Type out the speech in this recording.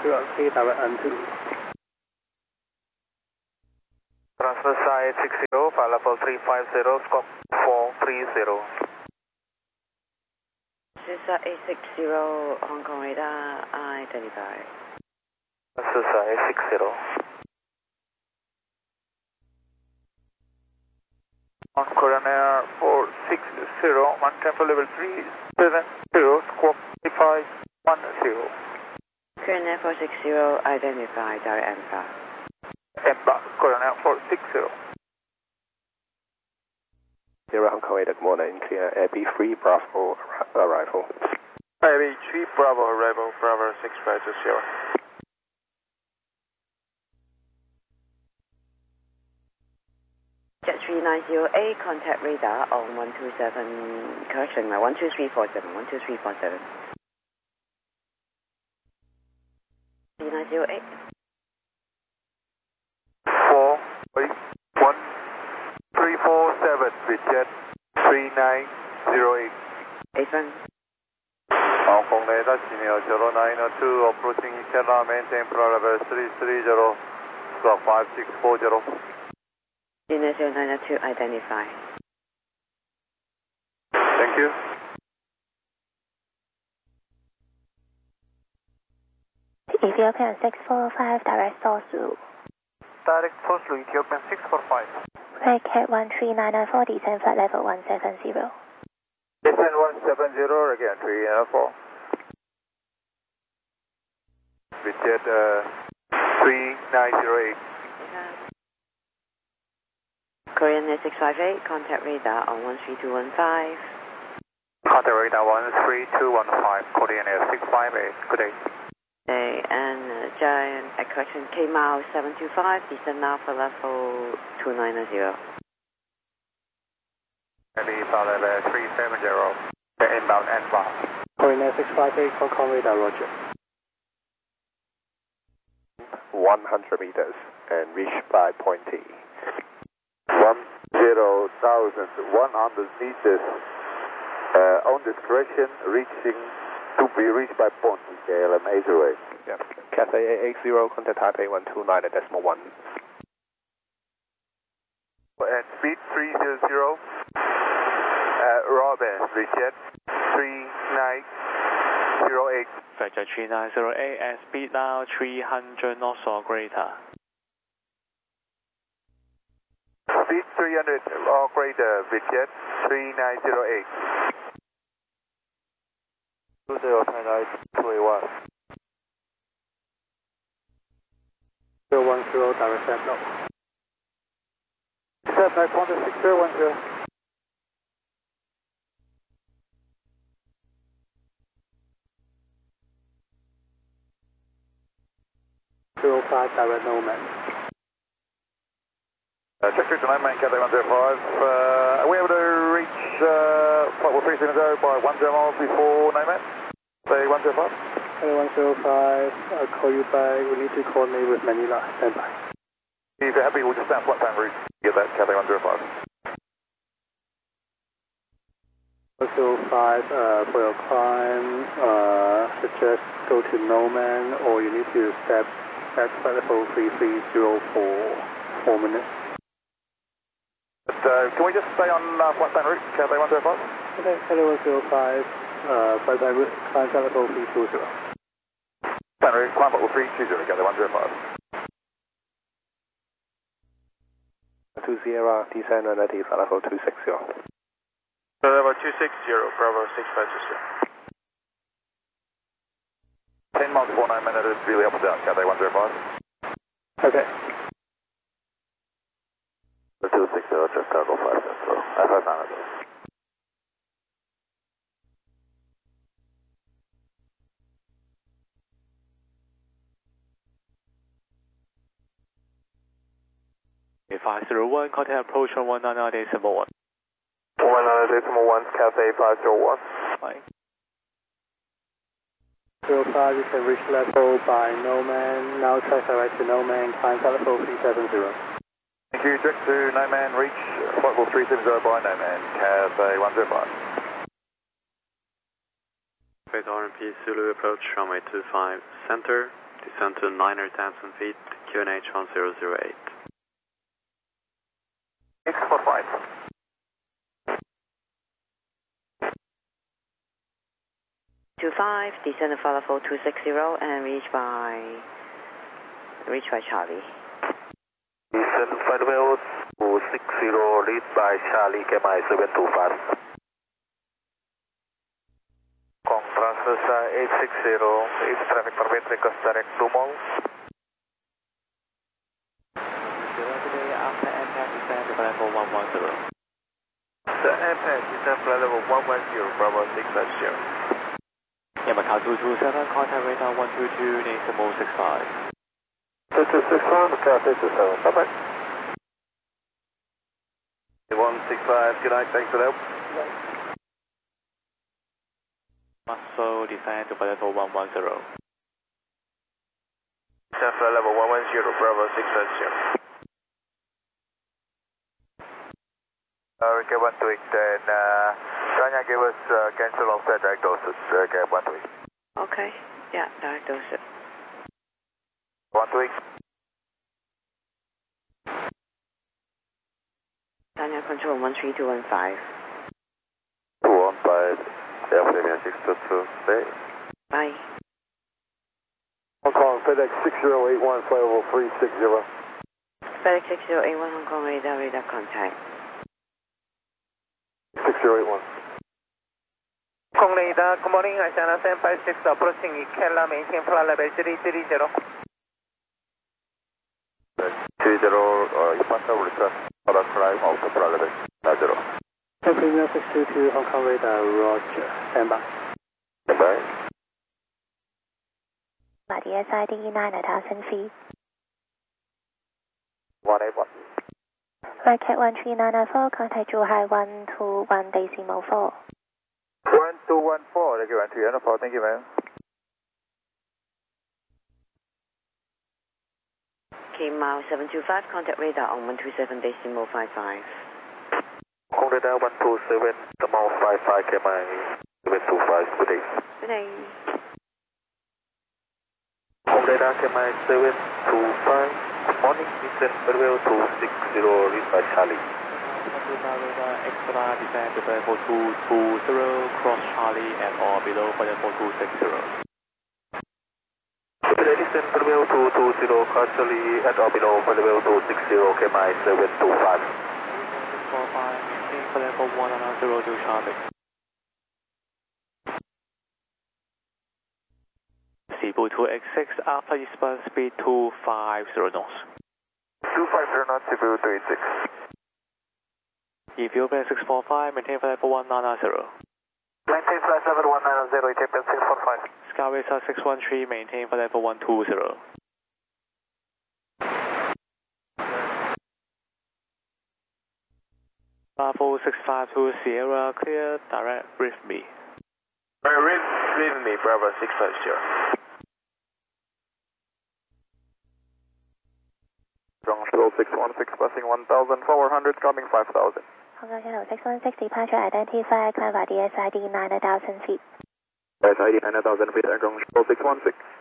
clear direct N2. Transfer side 60, flight level 350, scope 430. Cesar 860, Hong Kong radar, identify. Cesar 860. On Korean Air 460, man tempo level 370, squawk 3510. Korean Air 460, identify, direct MPA. MPA, Korean Air 460. Zero Hong Kong radar, good morning, clear AB3 Bravo arrival. AB3 Bravo arrival, Bravo 6520. Jet 3908, contact radar on 127, correction, 12347, 12347. 3908. 1347, Vietjet 3908. 8-1. Hong Kong radar, Chino 0902, approaching Chennai, maintain flight level 330, squawk 5640. Chino 0902, identify. Thank you. Ethiopian 645, direct source route. Direct source to Ethiopian 645. Red Cat 13994, descend flight level 170. Descend 170, again 394. Vietjet 3908. Korean Air 658, contact radar on 13215. Contact radar 13215, Korean Air 658. Good day. Okay, and Giant correction, K-Mile 725, descend now for level 290. Heavy flight level 370, inbound N1. Korean Air 658, Hong Kong radar, roger. 100 meters and reach by point T. 10,100 meters on discretion, to be reached by point KLM 808. Yeah. Cathay 880, contact Taipei 129.1. And speed 300, Robin, Vietjet 3908. Vietjet 3908 and speed now 300 knots or greater. Speed 300 or greater, Vietjet 3908. 2029-21. 010, direct send up. Set by Qantas 6010. 05, direct Nomad. Check 3 to 9 man, Cathay 105. Are we able to reach flight 370 by 10 miles before 9 man? Say 105. Cathay 105, I'll call you back. We need to coordinate with Manila. Stand by. If you're happy, we'll just stand flat plan route. Get that Cathay 105. 105, for your climb, suggest go to Nomad, or you need to step at flight level 3304, 4 minutes. But, can we just stay on flat plan route, Cathay 105? Okay, Cathay 105, flight plan route, climb flight level 320. Plan route, climb level 320, Cathay 105. 20, descend on native flight level 260. Level 260, Bravo 6520. 10 miles before 9 minutes, really up and down, Cathay 105. Okay. 260, just cargo 5 Central. FF Canada. Okay, 501, contact approach on 199.1. 199.1, Cathay 501. Fine. 05, you can reach level by Nomad. Now track direct to Nomad, climb flight level 370. Thank you, direct to 9 man, reach flight level 370 by 9 man, Cathay 105. Freight RMP Zulu approach runway 25 center, descend to 9,000 feet, QNH 1008. 645. Two five, descend to follow 4260 and reach by Charlie. Descend Flight 260, lead by Charlie, KMI 725. Transversa 860, if traffic permit, request direct to mall. Today after impact, descend to flight level 110. The impact descend flight level 110, Bravo 650. Yamaha 227, contact radar 122, decimal 65. 2265, traffic 27, bye-bye. 165, good night, thanks for the help. Muscle, descend to flight level 110. Descend flight level 110, Bravo 650. Recap 1 tweak, then Tanya gave us cancel offset diagnosis, recap 1 tweak. Okay, yeah, direct dose. 1 tweak. Tanya control 13215. 215, airplane 622, stay. Bye. Hong Kong, FedEx 6081, flight level 360. FedEx 6081 Hong Kong radar contact. 6081. Hong Kong radar, good morning, Asiana 756 approaching Ikela, maintain flight level 330. 30, departure request for the climb of the flight level 90. Premier 622 Hong Kong radar, roger, stand by. Goodbye. DSID 9,000 feet. 181. Right cat 13994, contact Zhuhai 121 decimal 4. 1214, thank you, 1214, thank you, man. K-Mile 725, contact radar on 127 decimal 55. Hong Radar 127, Tamil 55, KMI 725, good day. Good day. Hong Radar KMI 725, good morning, descend Farewell 260, lead by Charlie. Radar extra, descend to flight level 220, cross Charlie and or below flight level 260. Descend Farewell 220, cross Charlie and or below flight level 260, KMI 725. 645, maintain flight level 110 to Charlie. Cebu 286, after eastbound speed 250 knots. 250 knots, Cebu 286. Ethiopia 645, maintain flight level 190. Maintain flight level 190, Ethiopian 645. Skyway 613, maintain flight level 120. Bravo 652 Sierra, clear, direct, brief me. Read me, Bravo 650. Control 616, passing 1,400, coming 5,000. Hong Kong Channel 616, departure identified, climb by DSID 9,000 feet. DSID 9,000 feet, Control 616.